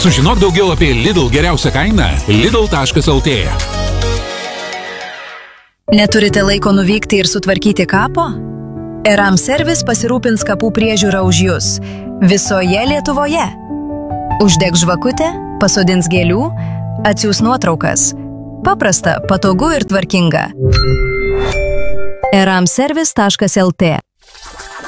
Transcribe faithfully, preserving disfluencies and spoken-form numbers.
Sužinok daugiau apie Lidl geriausią kainą lidl taškas lt. Neturite laiko nuvykti ir sutvarkyti kapo? Eram Service pasirūpins kapų priežiūrą už jus visoje Lietuvoje. Uždeg žvakutę, pasodins gėlių, atsiųs nuotraukas. Paprasta, patogu ir tvarkinga. eram service taškas lt